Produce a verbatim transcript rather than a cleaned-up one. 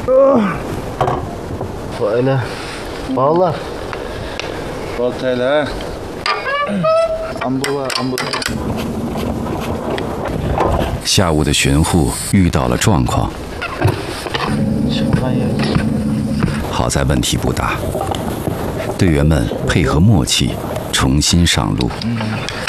快了，饱了。 饱太了，安不啊，安不。 下午的巡护遇到了状况，好在问题不大，队员们配合默契，重新上路。